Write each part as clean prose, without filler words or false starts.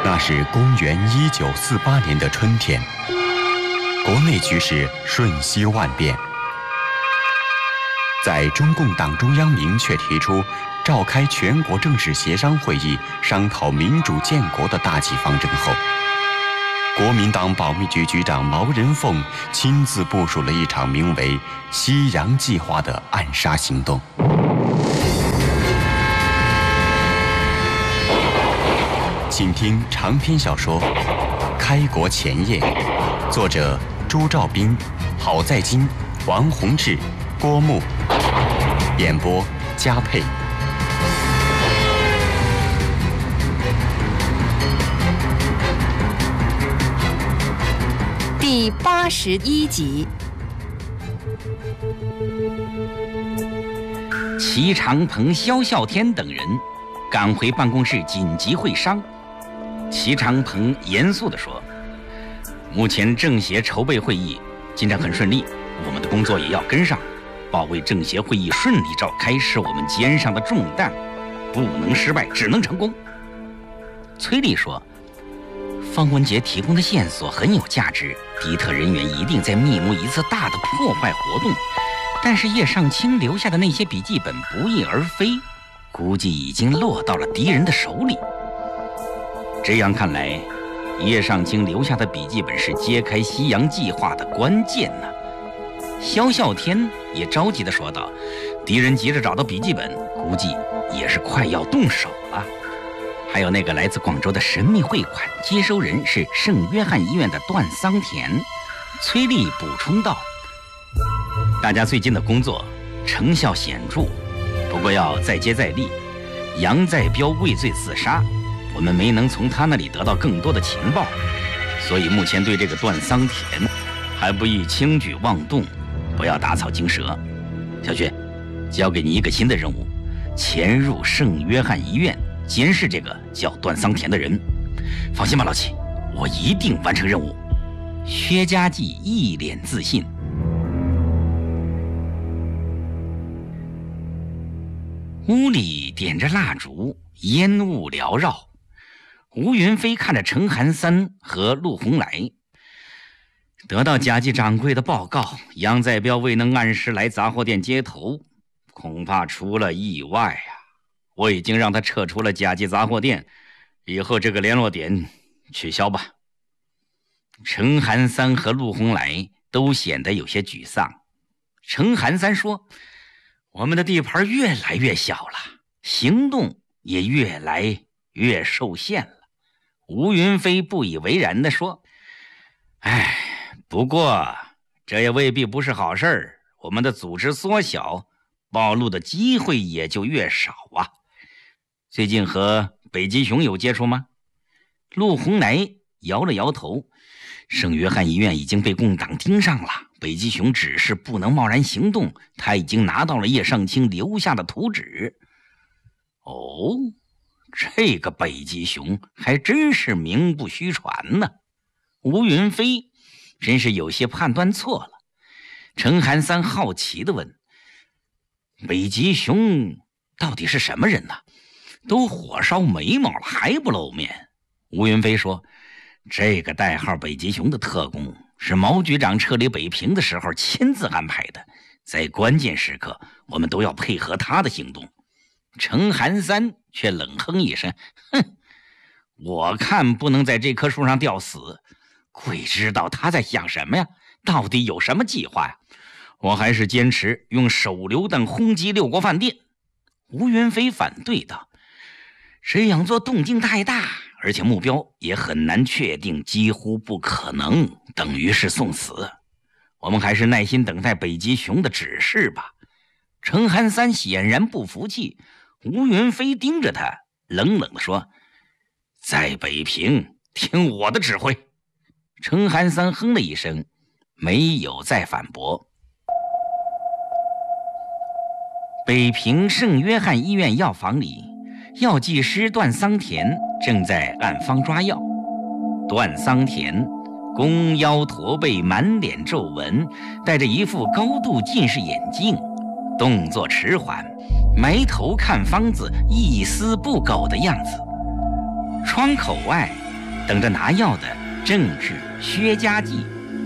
那是公元1948年的春天，国内局势瞬息万变。在中共党中央明确提出召开全国政治协商会议商讨民主建国的大计方针后，国民党保密局局长毛人凤亲自部署了一场名为“西洋计划”的暗杀行动。请听长篇小说《开国前夜》，作者朱兆斌、郝在金、王洪志、郭牧，演播嘉佩。 第81集。 齐长鹏、萧啸天等人赶回办公室紧急会商。齐长鹏严肃地说：“目前政协筹备会议进展很顺利，我们的工作也要跟上。保卫政协会议顺利召开是我们肩上的重担，不能失败，只能成功。”崔丽说：“方文杰提供的线索很有价值，敌特人员一定在密谋一次大的破坏活动。但是叶尚卿留下的那些笔记本不翼而飞，估计已经落到了敌人的手里。这样看来，叶尚卿留下的笔记本是揭开西洋计划的关键呢。”萧啸天也着急地说道：“敌人急着找到笔记本，估计也是快要动手了。还有那个来自广州的神秘汇款接收人是圣约翰医院的段桑田。”崔丽补充道：“大家最近的工作成效显著，不过要再接再厉。杨再彪畏罪自杀，我们没能从他那里得到更多的情报，所以目前对这个段桑田还不宜轻举妄动，不要打草惊蛇。小薛，交给你一个新的任务，潜入圣约翰医院监视这个叫段桑田的人。放心吧，老齐，我一定完成任务。”薛家记一脸自信。屋里点着蜡烛，烟雾缭绕。吴云飞看着程寒三和陆红来，得到甲级掌柜的报告，杨再彪未能按时来杂货店接头，恐怕出了意外啊！我已经让他撤出了甲级杂货店，以后这个联络点取消吧。程寒三和陆红来都显得有些沮丧。程寒三说：“我们的地盘越来越小了，行动也越来越受限了。”吴云飞不以为然地说：“哎，不过这也未必不是好事儿。我们的组织缩小，暴露的机会也就越少啊。最近和北极熊有接触吗？”陆红来摇了摇头：“圣约翰医院已经被共党盯上了，北极熊只是不能贸然行动，他已经拿到了叶尚卿留下的图纸。”哦，这个北极熊还真是名不虚传呢。吴云飞真是有些判断错了。程寒三好奇地问：“北极熊到底是什么人呢？都火烧眉毛了还不露面？”吴云飞说：“这个代号北极熊的特工是毛局长撤离北平的时候亲自安排的，在关键时刻我们都要配合他的行动。”程寒三却冷哼一声：“哼，我看不能在这棵树上吊死，鬼知道他在想什么呀，到底有什么计划呀？我还是坚持用手榴弹轰击六国饭店。”吴云飞反对道：“这样做动静太大，而且目标也很难确定，几乎不可能，等于是送死。我们还是耐心等待北极熊的指示吧。”程寒三显然不服气。吴云飞盯着他，冷冷地说：“在北平听我的指挥。”程寒三哼了一声，没有再反驳。北平圣约翰医院药房里，药剂师段桑田正在按方抓药。段桑田弓腰驼背，满脸皱纹，戴着一副高度近视眼镜，动作迟缓，埋头看方子，一丝不苟的样子。窗口外等着拿药的正是薛家记。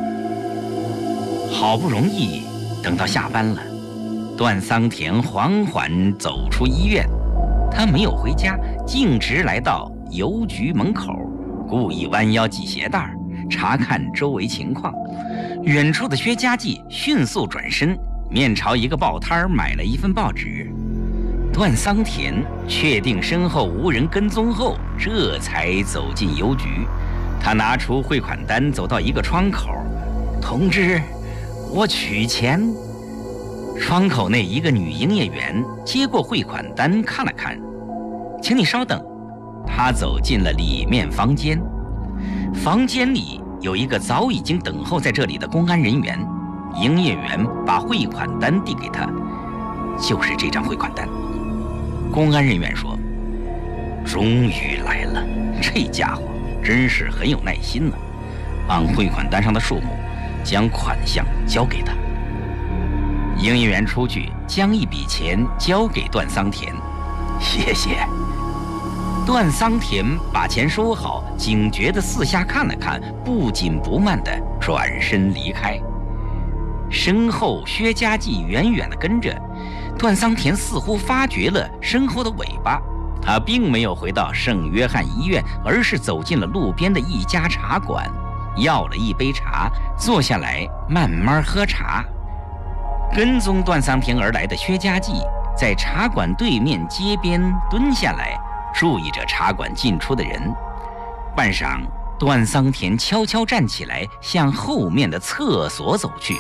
好不容易等到下班了，段桑田缓缓走出医院，他没有回家，径直来到邮局门口，故意弯腰系鞋带，查看周围情况。远处的薛家记迅速转身，面朝一个报摊买了一份报纸。段桑田确定身后无人跟踪后，这才走进邮局。他拿出汇款单，走到一个窗口：“同志，我取钱。”窗口内一个女营业员接过汇款单看了看：“请你稍等。”他走进了里面房间。房间里有一个早已经等候在这里的公安人员。营业员把汇款单递给他：“就是这张汇款单。”公安人员说：“终于来了，这家伙真是很有耐心呢。”按汇款单上的数目，将款项交给他。营业员出去，将一笔钱交给段桑田：“谢谢。”段桑田把钱收好，警觉地四下看了看，不紧不慢地转身离开。身后薛家记远远地跟着，段桑田似乎发觉了身后的尾巴，他并没有回到圣约翰医院，而是走进了路边的一家茶馆，要了一杯茶，坐下来慢慢喝茶。跟踪段桑田而来的薛家记在茶馆对面街边蹲下来，注意着茶馆进出的人。半晌，段桑田悄悄站起来，向后面的厕所走去。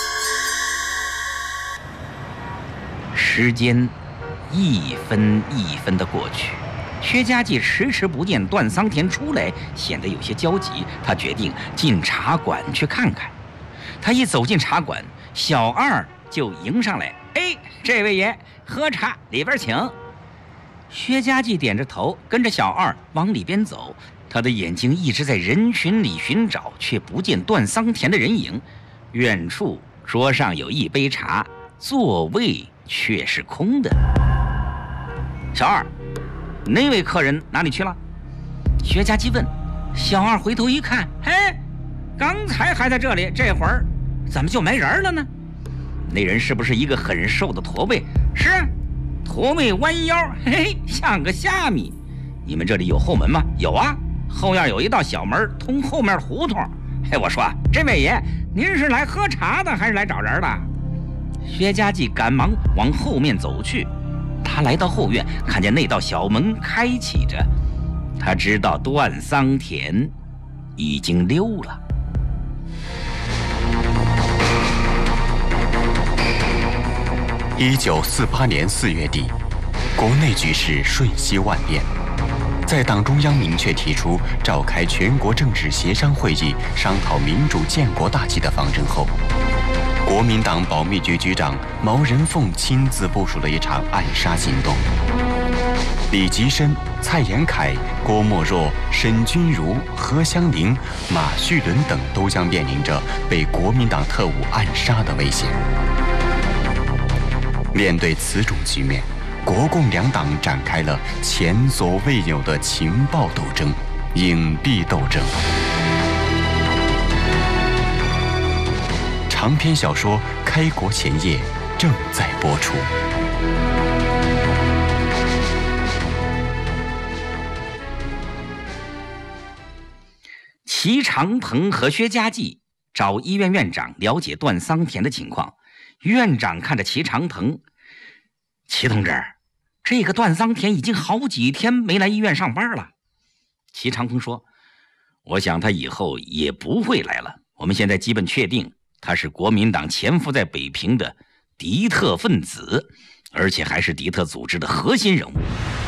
时间一分一分地过去，薛家记迟迟不见段桑田出来，显得有些焦急。他决定进茶馆去看看。他一走进茶馆，小二就迎上来：“哎，这位爷，喝茶，里边请。”薛家记点着头，跟着小二往里边走。他的眼睛一直在人群里寻找，却不见段桑田的人影。远处桌上有一杯茶，座位却是空的。小二，那位客人哪里去了？薛家记问。小二回头一看，嘿，刚才还在这里，这会儿怎么就没人了呢？那人是不是一个很瘦的驼背？是，驼背弯腰，嘿嘿，像个虾米。你们这里有后门吗？有啊，后院有一道小门通后面胡同。嘿，我说这位爷，您是来喝茶的还是来找人的？薛家记赶忙往后面走去。他来到后院，看见那道小门开启着，他知道段桑田已经溜了。 1948年4月底，国内局势瞬息万变。在党中央明确提出召开全国政治协商会议，商讨民主建国大计的方针后，国民党保密局局长毛人凤亲自部署了一场暗杀行动。李吉深、蔡延闿、郭沫若、沈钧儒、何香凝、马叙伦等都将面临着被国民党特务暗杀的危险。面对此种局面，国共两党展开了前所未有的情报斗争、隐蔽斗争。长篇小说《开国前夜》正在播出。 齐长鹏和薛家记找医院院长了解段桑田的情况。院长看着齐长鹏：“齐同志，这个段桑田已经好几天没来医院上班了。”齐长鹏说：“我想他以后也不会来了。我们现在基本确定他是国民党潜伏在北平的敌特分子，而且还是敌特组织的核心人物。”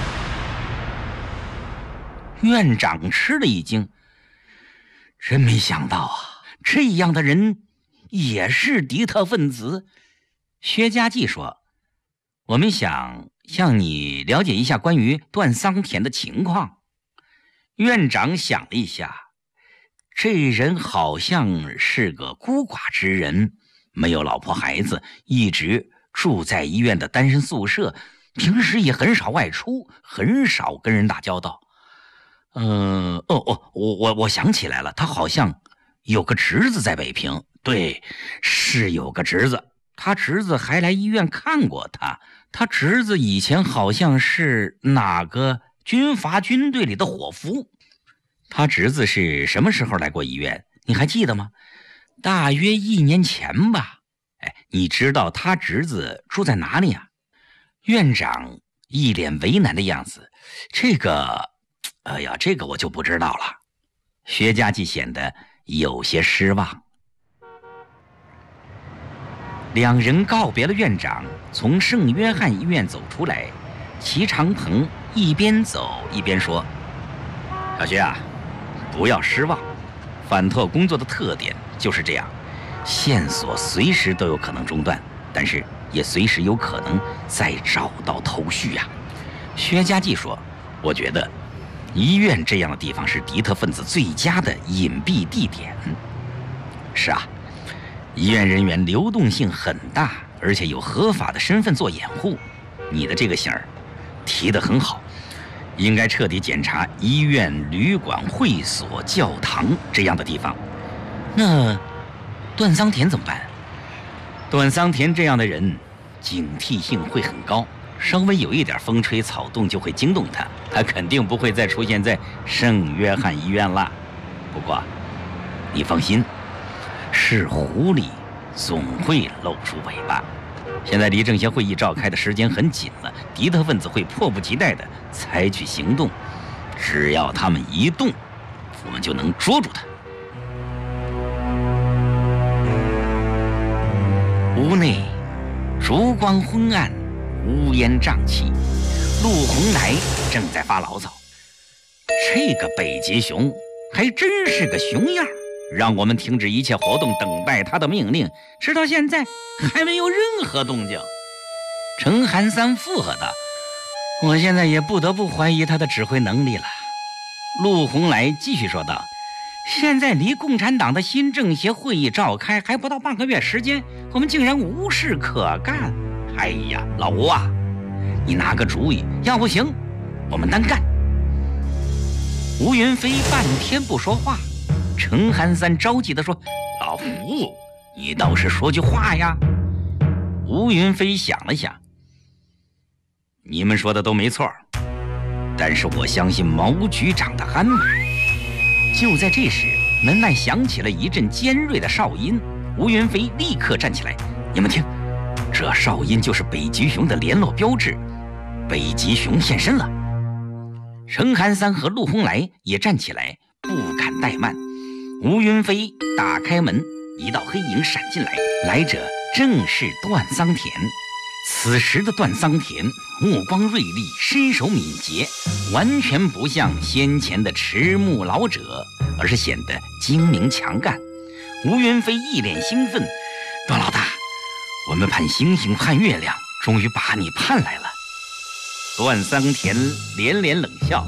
院长吃了一惊：“真没想到啊，这样的人也是敌特分子。”薛家记说：“我们想向你了解一下关于段桑田的情况。”院长想了一下，这人好像是个孤寡之人，没有老婆孩子，一直住在医院的单身宿舍，平时也很少外出，很少跟人打交道。 我想起来了，他好像有个侄子在北平。对，是有个侄子，他侄子还来医院看过他。他侄子以前好像是哪个军阀军队里的伙夫。他侄子是什么时候来过医院？你还记得吗？大约1年前吧。哎，你知道他侄子住在哪里啊？院长一脸为难的样子。这个我就不知道了。薛家记显得有些失望。两人告别了院长，从圣约翰医院走出来。齐长鹏一边走一边说：“小薛啊，不要失望，反特工作的特点就是这样，线索随时都有可能中断，但是也随时有可能再找到头绪呀。”薛家记说：“我觉得医院这样的地方是敌特分子最佳的隐蔽地点。”是啊，医院人员流动性很大，而且有合法的身份做掩护。你的这个醒儿提得很好，应该彻底检查医院、旅馆、会所、教堂这样的地方。那段桑田怎么办？段桑田这样的人警惕性会很高，稍微有一点风吹草动就会惊动他，他肯定不会再出现在圣约翰医院了。不过你放心，是狐狸总会露出尾巴。现在离政协会议召开的时间很紧了，敌特分子会迫不及待地采取行动，只要他们一动，我们就能捉住他。屋内烛光昏暗，乌烟瘴气，陆红来正在发牢骚：“这个北极熊还真是个熊样，让我们停止一切活动，等待他的命令，直到现在还没有任何动静。”程寒三附和道：“我现在也不得不怀疑他的指挥能力了。”陆红来继续说道：“现在离共产党的新政协会议召开还不到半个月时间，我们竟然无事可干。哎呀，老吴啊，你拿个主意，要不行我们单干。”吴云飞半天不说话，程寒三着急地说：“老吴，你倒是说句话呀。”吴云飞想了想：“你们说的都没错，但是我相信毛局长的安排。”就在这时，门外响起了一阵尖锐的哨音。吴云飞立刻站起来：“你们听，这哨音就是北极熊的联络标志，北极熊现身了。”程寒三和陆红来也站起来，不敢怠慢。吴云飞打开门，一道黑影闪进来，来者正是段桑田。此时的段桑田目光锐利，身手敏捷，完全不像先前的迟暮老者，而是显得精明强干。吴云飞一脸兴奋：“段老大，我们盼星星盼月亮，终于把你盼来了。”段桑田连连冷笑：“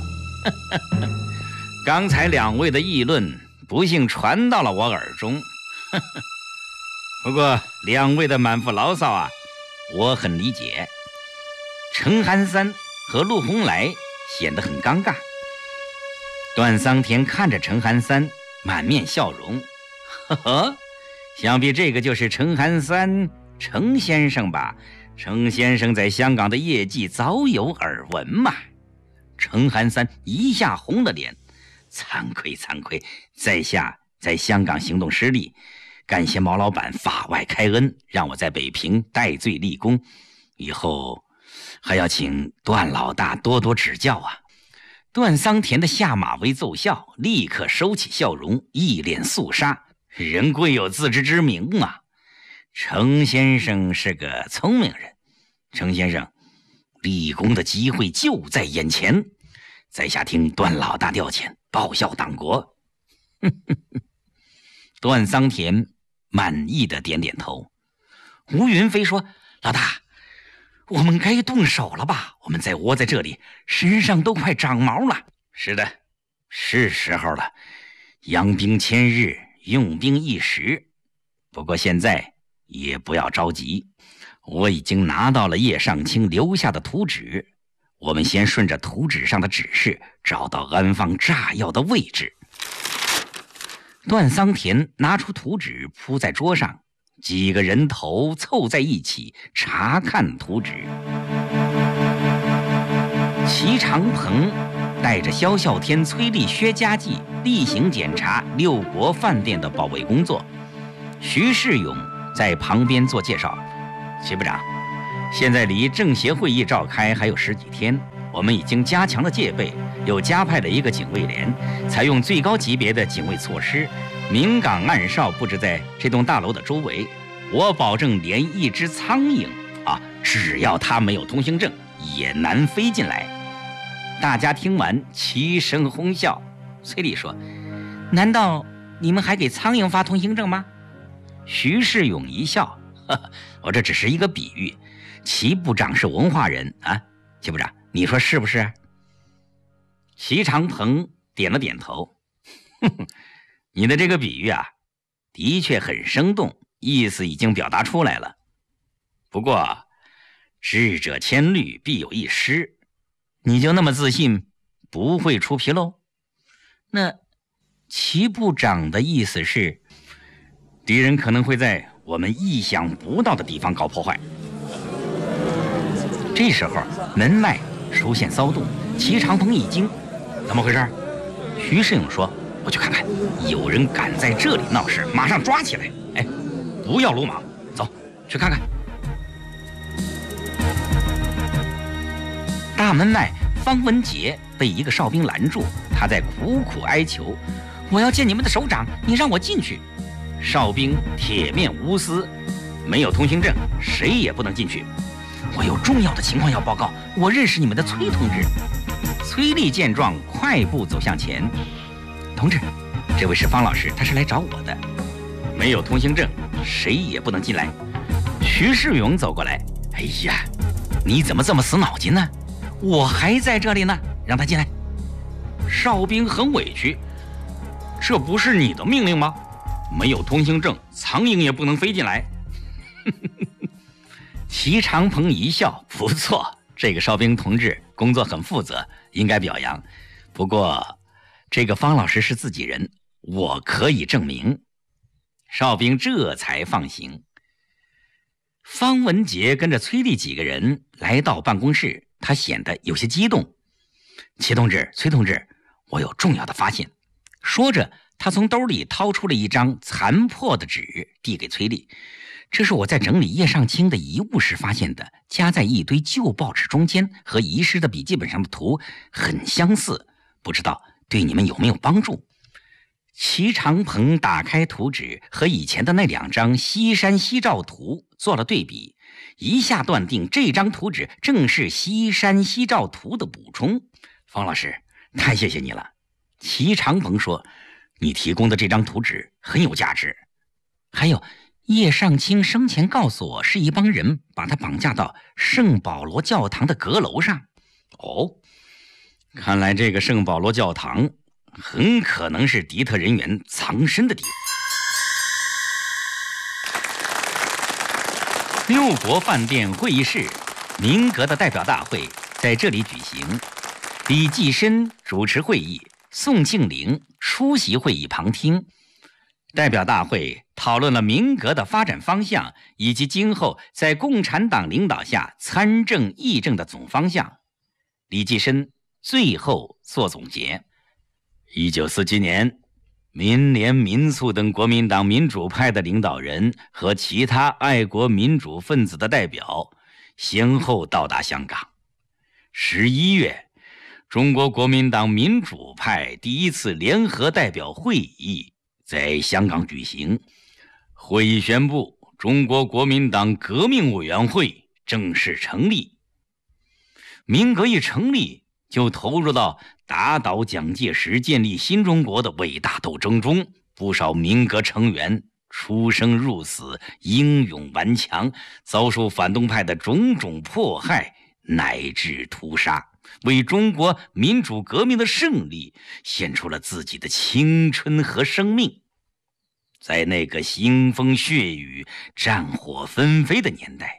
刚才两位的议论不幸传到了我耳中，不过两位的满腹牢骚啊，我很理解。”程寒三和陆红来显得很尴尬。段桑田看着程寒三，满面笑容：“呵呵，想必这个就是程寒三，程先生吧？程先生在香港的业绩早有耳闻嘛。”程寒三一下红了脸：“惭愧惭愧，在下在香港行动失利，感谢毛老板法外开恩，让我在北平戴罪立功，以后还要请段老大多多指教啊。”段桑田的下马威奏笑，立刻收起笑容，一脸肃杀：“人贵有自知之明嘛。程先生是个聪明人，程先生，立功的机会就在眼前，在下听段老大调遣，报效党国。”段桑田满意的点点头。吴云飞说：“老大，我们该动手了吧？我们再窝在这里，身上都快长毛了。”“是的，是时候了。养兵千日，用兵一时。不过现在也不要着急，我已经拿到了叶尚卿留下的图纸， 我们先顺着图纸上的指示找到安放炸药的位置。段桑田拿出图纸铺在桌上，几个人头凑在一起查看图纸。齐长鹏带着萧啸天、崔丽、薛家骥例行检查六国饭店的保卫工作。徐世勇在旁边做介绍：齐部长，现在离政协会议召开还有10几天，我们已经加强了戒备，又加派了一个警卫连，采用最高级别的警卫措施，明岗暗哨布置在这栋大楼的周围。我保证连一只苍蝇只要它没有通行证，也难飞进来。大家听完齐声哄笑。崔丽说：难道你们还给苍蝇发通行证吗？徐世勇一笑：我这只是一个比喻，齐部长是文化人啊，齐部长你说是不是？齐长鹏点了点头：你的这个比喻的确很生动，意思已经表达出来了。不过智者千虑必有一失，你就那么自信不会出纰漏？那齐部长的意思是，敌人可能会在我们意想不到的地方搞破坏。这时候门外出现骚动，齐长鹏一惊：怎么回事？徐世勇说：我去看看，有人敢在这里闹事，马上抓起来。哎，不要鲁莽，走去看看。大门外，方文杰被一个哨兵拦住，他在苦苦哀求：我要见你们的首长，你让我进去。哨兵铁面无私：没有通行证，谁也不能进去。我有重要的情况要报告，我认识你们的崔同志。崔丽见状，快步走向前：同志，这位是方老师，他是来找我的。没有通行证，谁也不能进来。徐世勇走过来：哎呀，你怎么这么死脑筋呢？我还在这里呢，让他进来。哨兵很委屈：这不是你的命令吗？没有通行证，苍蝇也不能飞进来。齐长鹏一笑：不错，这个哨兵同志工作很负责，应该表扬。不过这个方老师是自己人，我可以证明。哨兵这才放行。方文杰跟着崔丽几个人来到办公室，他显得有些激动。齐同志、崔同志，我有重要的发现。说着，他从兜里掏出了一张残破的纸，递给崔丽。这是我在整理叶尚卿的遗物时发现的，夹在一堆旧报纸中间，和遗失的笔记本上的图很相似，不知道对你们有没有帮助？齐长鹏打开图纸，和以前的那2张西山西照图做了对比，一下断定这张图纸正是西山西照图的补充。方老师，太谢谢你了。齐长鹏说：你提供的这张图纸很有价值。还有，叶尚卿生前告诉我，是一帮人把他绑架到圣保罗教堂的阁楼上。哦，看来这个圣保罗教堂很可能是敌特人员藏身的地方。六国饭店会议室，民革的代表大会在这里举行。李济深主持会议，宋庆龄出席会议旁听。代表大会讨论了民革的发展方向，以及今后在共产党领导下参政议政的总方向。李济深最后做总结：1947年，民联、民促等国民党民主派的领导人和其他爱国民主分子的代表先后到达香港。11月，中国国民党民主派第一次联合代表会议在香港举行。会议宣布，中国国民党革命委员会正式成立。民革一成立，就投入到打倒蒋介石、建立新中国的伟大斗争中。不少民革成员出生入死，英勇顽强，遭受反动派的种种迫害乃至屠杀，为中国民主革命的胜利献出了自己的青春和生命。在那个腥风血雨、战火纷飞的年代，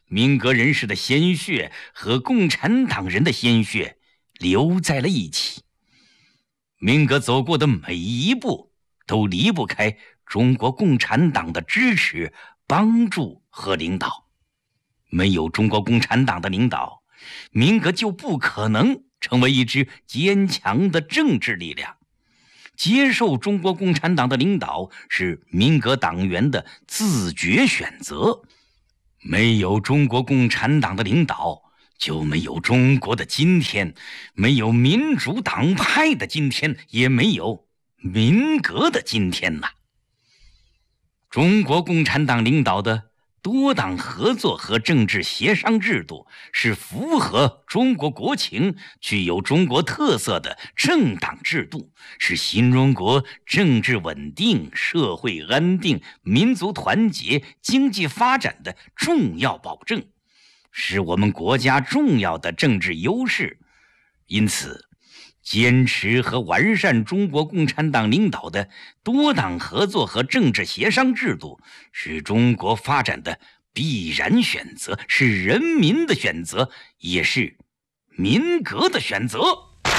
民革人士的鲜血和共产党人的鲜血流在了一起。民革走过的每一步都离不开中国共产党的支持、帮助和领导。没有中国共产党的领导，民革就不可能成为一支坚强的政治力量。接受中国共产党的领导是民革党员的自觉选择。没有中国共产党的领导，就没有中国的今天，没有民主党派的今天，也没有民革的今天呐。中国共产党领导的多党合作和政治协商制度是符合中国国情、具有中国特色的政党制度，是新中国政治稳定、社会安定、民族团结、经济发展的重要保证，是我们国家重要的政治优势。因此，坚持和完善中国共产党领导的多党合作和政治协商制度，是中国发展的必然选择，是人民的选择，也是民革的选择。台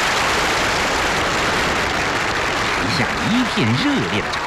下一片热烈的掌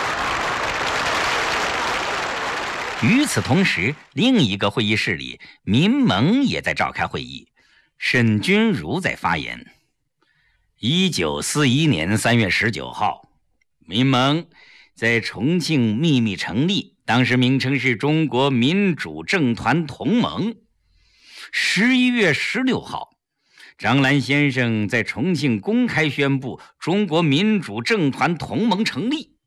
声。与此同时，另一个会议室里，民盟也在召开会议，沈钧儒在发言。1941年3月19号，民盟在重庆秘密成立，当时名称是中国民主政团同盟。11月16号，张澜先生在重庆公开宣布中国民主政团同盟成立。